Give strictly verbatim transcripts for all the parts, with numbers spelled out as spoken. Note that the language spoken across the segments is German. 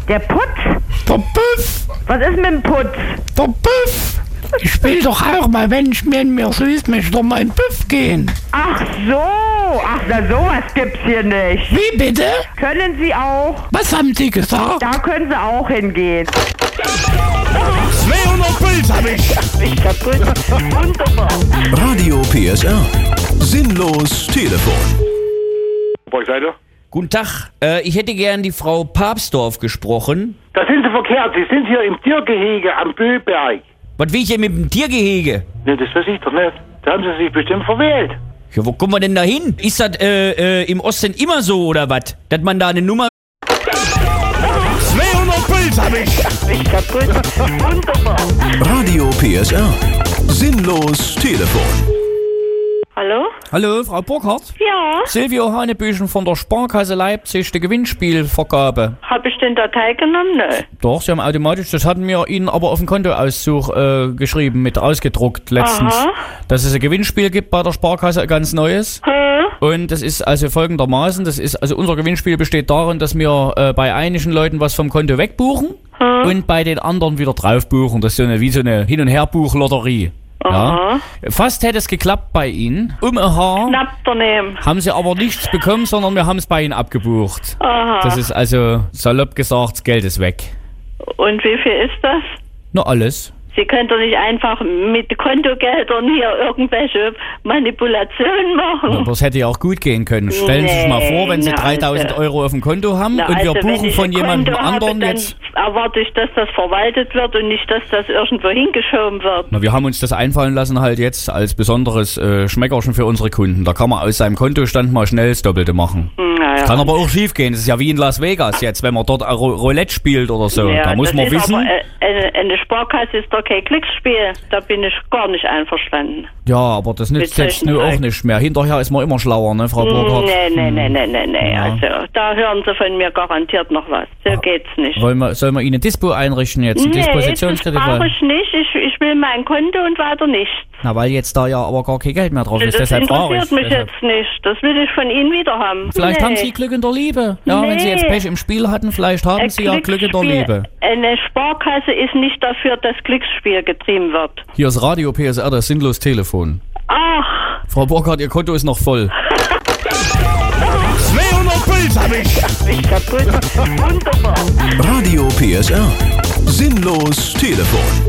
Der Putz? Der Puff. Was ist mit dem Putz? Der Puff. Ich will doch auch mal, wenn ich mir in mir süß mich doch mal in Puff gehen. Ach so. Ach, na sowas gibt's hier nicht. Wie bitte? Können Sie auch. Was haben Sie gesagt? Da können Sie auch hingehen. zweihundert Puls hab ich. Ich hab Puls. Wunderbar. Radio P S R. Sinnlos Telefon. Seite? Guten Tag, äh, ich hätte gern die Frau Papsdorf gesprochen. Da sind Sie verkehrt. Sie sind hier im Tiergehege am Böberg. Was will ich denn mit dem Tiergehege? Ne, das weiß ich doch nicht. Da haben Sie sich bestimmt verwählt. Ja, wo kommen wir denn da hin? Ist das äh, äh, im Osten immer so oder was? Dass man da eine Nummer... zweihundert Puls hab ich. Ich hab Puls. Wunderbar. Radio P S R. Sinnlos Telefon. Hallo? Hallo, Frau Burkhardt? Ja. Silvio Hanebüchen von der Sparkasse Leipzig, die Gewinnspielvergabe. Hab ich den da teilgenommen? Ne. Doch, Sie haben automatisch, das hatten wir Ihnen aber auf den Kontoauszug äh, geschrieben, mit ausgedruckt letztens. Aha. Dass es ein Gewinnspiel gibt bei der Sparkasse, ganz neues. Hä? Und das ist also folgendermaßen, das ist, also unser Gewinnspiel besteht darin, dass wir äh, bei einigen Leuten was vom Konto wegbuchen Hä? und bei den anderen wieder draufbuchen. Das ist so eine, wie so eine Hin- und Herbuch-Lotterie. Ja. Fast hätte es geklappt bei Ihnen. Um ein Haar Knapp daneben. haben Sie aber nichts bekommen, sondern wir haben es bei Ihnen abgebucht. Aha. Das ist also, salopp gesagt, das Geld ist weg. Und wie viel ist das? Nur alles. Sie können doch nicht einfach mit Kontogeldern hier irgendwelche Manipulationen machen. Aber es hätte ja auch gut gehen können. Stellen Sie sich mal vor, wenn Sie Nee, dreitausend also- Euro auf dem Konto haben Na, und wir also, wenn buchen ich von ein jemandem Konto habe, anderen dann jetzt... erwarte ich, dass das verwaltet wird und nicht, dass das irgendwo hingeschoben wird. Na, wir haben uns das einfallen lassen halt jetzt als besonderes äh, Schmeckerchen für unsere Kunden. Da kann man aus seinem Kontostand mal schnell das Doppelte machen. Naja. Kann aber auch schief gehen. Das ist ja wie in Las Vegas jetzt, wenn man dort Ro- Roulette spielt oder so. Ja, da muss das man ist wissen... Aber, äh, eine, eine Sparkasse ist doch kein Glücksspiel. Da bin ich gar nicht einverstanden. Ja, aber das nützt Mit jetzt solchen nur auch Leuten. nicht mehr. Hinterher ist man immer schlauer, ne, Frau Burkhardt? Nee, nee, nee, nee, nee, nee. Ja. Also, da hören Sie von mir garantiert noch was. So geht's nicht. Wollen wir, sollen wir Ihnen Dispo einrichten jetzt? Ein Nee, das Dispositionskredit? brauche ich nicht. Ich, ich will mein Konto und weiter nichts. Na, weil jetzt da ja aber gar kein Geld mehr drauf ist. Das Deshalb frage ich. interessiert mich Deshalb. jetzt nicht. Das will ich von Ihnen wieder haben. Vielleicht nee. haben Sie Glück in der Liebe. Ja, wenn Sie jetzt Nee. Pech im Spiel hatten, vielleicht haben Ein Sie ja Glück in der Glücksspiel- Liebe. Eine Sparkasse ist nicht dafür, dass Glücksspiel getrieben wird. Hier ist Radio P S R, das sinnlos Telefon. Ach, Frau Burkhardt, Ihr Konto ist noch voll. zweihundert Puls hab ich. ich hab Puls. Wunderbar. Radio P S R. Sinnlos Telefon.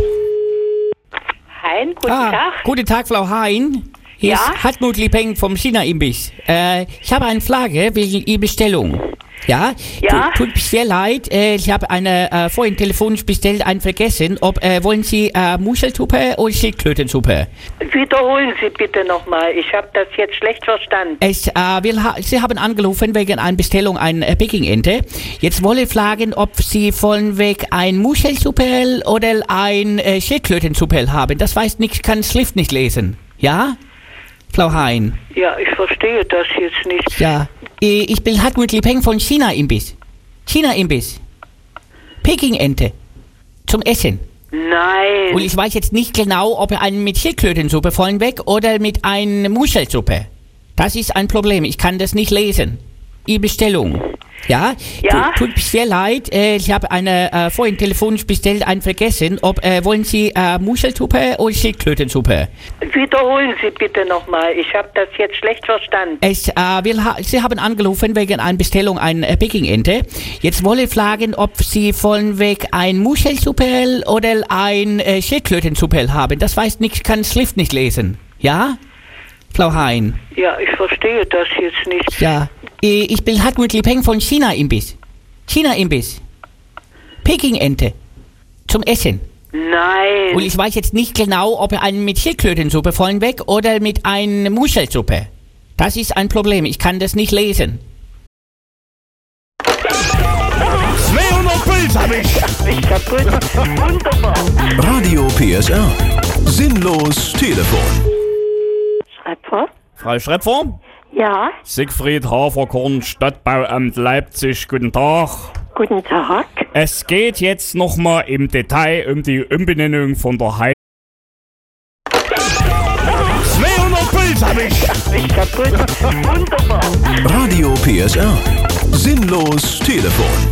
Hein, guten Ah, Tag. guten Tag, Frau Hein. Hier Ja? ist Hartmut Liepeng vom China-Imbiss. Äh, ich habe eine Frage wegen Ihrer Bestellung. Ja? Ja? Tu- Tut mir sehr leid. Äh, ich habe eine äh, vorhin telefonisch bestellt, einen vergessen. Ob äh, wollen Sie äh, Muschelsuppe oder Schildkrötensuppe? Wiederholen Sie bitte nochmal. Ich habe das jetzt schlecht verstanden. Es, äh, wir ha Sie haben angerufen wegen einer Bestellung einer äh, Peking-Ente. Jetzt wollte ich fragen, ob Sie von weg ein Muschelsuppe oder ein äh, Schildkrötensuppe haben. Das weiß nicht, kann Schrift nicht lesen. Ja? Frau Hein. Ja, ich verstehe das jetzt nicht. Ja. Äh, Ich bin Hartmut Liepeng von China-Imbiss. China-Imbiss. Peking-Ente. Zum Essen. Nein. Und ich weiß jetzt nicht genau, ob er einen mit Schildkrötensuppe vornweg oder mit einer Muschelsuppe. Das ist ein Problem. Ich kann das nicht lesen. Die Bestellung. Ja? Ja? Tu- Tut mir sehr leid. Äh, ich habe eine äh, vorhin telefonisch bestellt, einen vergessen. Ob äh, wollen Sie äh, Muschelsuppe oder Schildkrötensuppe? Wiederholen Sie bitte nochmal. Ich habe das jetzt schlecht verstanden. Es, äh, wir ha Sie haben angerufen wegen einer Bestellung einer äh, Peking-Ente. Jetzt wollte ich fragen, ob Sie von weg ein Muschelsuppe oder ein äh, Schildkrötensuppe haben. Das weiß nicht, kann Schrift nicht lesen. Ja? Frau Hein. Ja, ich verstehe das jetzt nicht. Ja. Äh, Ich bin Hartmut Liepeng von China-Imbiss. China-Imbiss. Peking-Ente. Zum Essen. Nein. Und ich weiß jetzt nicht genau, ob er einen mit Schildkrötensuppe vornweg oder mit einer Muschelsuppe. Das ist ein Problem. Ich kann das nicht lesen. zweihundert Puls hab ich. Ich hab Puls. Wunderbar. Radio P S R. Sinnlos Telefon. Schreiber? Frau Schrepfer? Ja, Siegfried Haferkorn, Stadtbauamt Leipzig, guten Tag. guten Tag. Es geht jetzt nochmal im Detail um die Umbenennung von der Heil... zweihundert Puls hab ich. Ich hab Puls. Wunderbar. Radio P S R. Sinnlos Telefon.